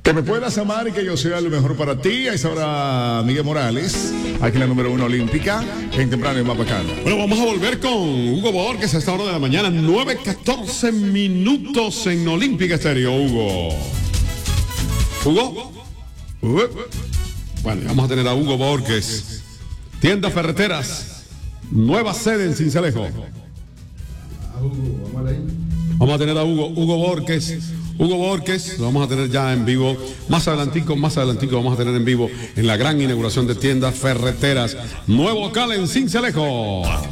Que me puedas amar y que yo sea lo mejor para ti. A esa hora, Miguel Morales, aquí en la número 1 olímpica, en temprano y más bacano. Bueno, vamos a volver con Hugo Borges a esta hora de la mañana, 9:14 minutos en Olímpica Estéreo, Hugo. ¿Hugo? Bueno, vamos a tener a Hugo Borges. Tiendas Ferreteras, nueva sede en Sincelejo. Vamos a tener a Hugo Borges. Hugo Borges, lo vamos a tener ya en vivo. Más adelantico vamos a tener en vivo en la gran inauguración de Tiendas Ferreteras. Nuevo local en Sincelejo.